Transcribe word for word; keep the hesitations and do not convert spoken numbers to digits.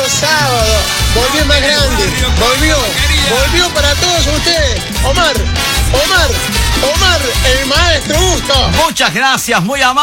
sábado. Volvió más grande. Volvió. Volvió para todos ustedes. Omar. Omar. Omar, el maestro Gusto. Muchas gracias, muy amable.